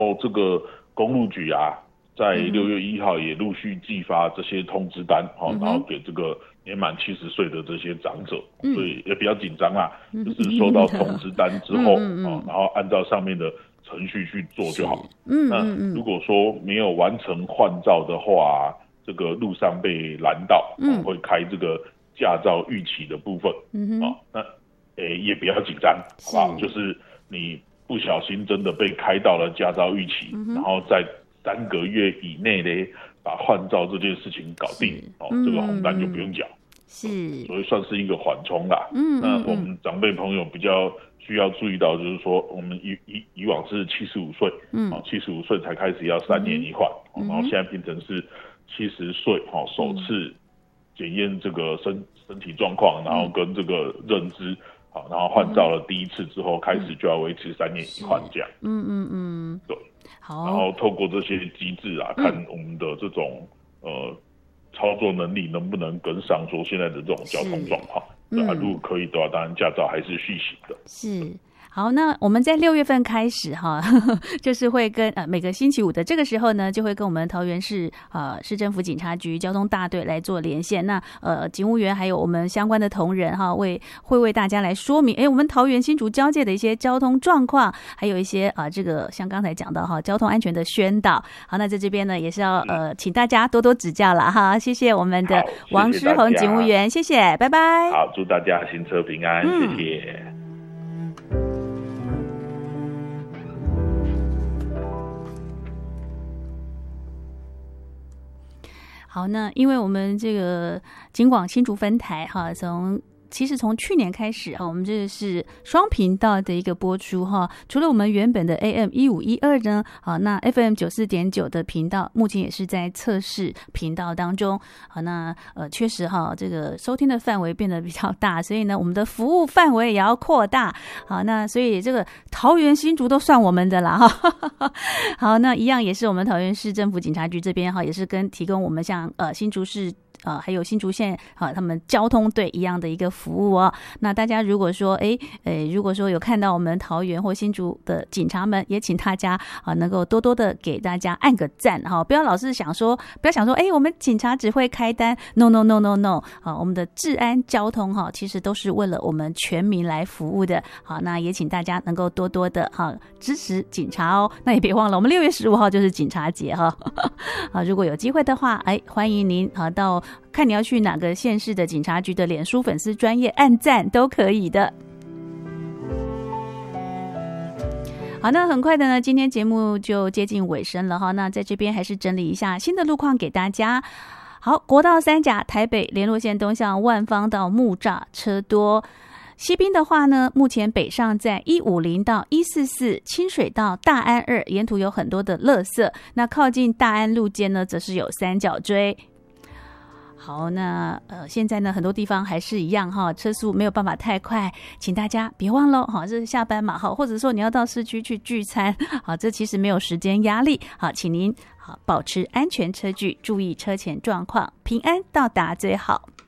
这个公路局啊，在6月1号也陆续寄发这些通知单，然后给这个年满70岁的这些长者，所以也比较紧张啦，就是收到通知单之后，然后按照上面的程序去做就好。那如果说没有完成换照的话，这个路上被拦到，会开这个驾照逾期的部分，那也比较紧张，好不好？就是你不小心真的被开到了驾照逾期，然后在3个月以内呢，把换照这件事情搞定，这个红单就不用缴，所以算是一个缓冲啦。那我们长辈朋友比较需要注意到，就是说我们以往是75岁，75岁才开始要3年一换，然后现在变成是70岁，首次检验这个身体状况，然后跟这个认知，然后换照了第一次之后，开始就要维持3年一换这样。对。好，然后透过这些机制啊，看我们的这种操作能力能不能跟上说现在的这种交通状况。如果可以的话，当然驾照还是续行的。 是。好，那我们在6月份开始就是会跟每个星期五的这个时候呢，就会跟我们桃园市市政府警察局交通大队来做连线。那警务员还有我们相关的同仁会为大家来说明，我们桃园新竹交界的一些交通状况，还有一些这个像刚才讲到交通安全的宣导。好，那在这边呢也是要请大家多多指教了哈。谢谢我们的王诗宏警务员，谢谢，拜拜。 好，祝大家行车平安，谢谢。 好，那因为我们这个警广新竹分台其实从去年开始我们这是双频道的一个播出除了我们原本的 AM1512 呢那 FM94.9 的频道目前也是在测试频道当中那确实这个收听的范围变得比较大，所以呢我们的服务范围也要扩大。好，那所以这个桃园新竹都算我们的啦好，那一样也是我们桃园市政府警察局这边也是跟提供我们像新竹市还有新竹县他们交通队一样的一个服务那大家如果说如果说有看到我们桃园或新竹的警察们，也请大家能够多多的给大家按个赞不要老是想说我们警察只会开单 no 我们的治安交通其实都是为了我们全民来服务的。好，那也请大家能够多多的支持警察那也别忘了我们6月15号就是警察节如果有机会的话欢迎您到看你要去哪个县市的警察局的脸书粉丝专页按赞都可以的。好，那很快的呢，今天节目就接近尾声了那在这边还是整理一下新的路况给大家。好，国道3甲台北联络线东向万芳到木栅车多。西滨的话呢，目前北上在150到144，清水到大安2沿途有很多的垃圾，那靠近大安路肩呢则是有三角锥。好，那现在呢很多地方还是一样车速没有办法太快，请大家别忘了这是下班嘛或者说你要到市区去聚餐这其实没有时间压力请您保持安全车距，注意车前状况，平安到达最好。